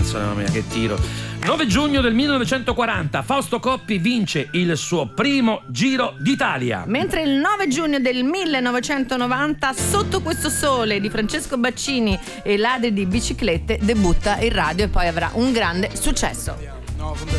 cazzo, mamma mia, che tiro. 9 giugno del 1940 Fausto Coppi vince il suo primo Giro d'Italia. Mentre il 9 giugno del 1990 Sotto questo sole di Francesco Baccini e Ladri di biciclette debutta in radio e poi avrà un grande successo.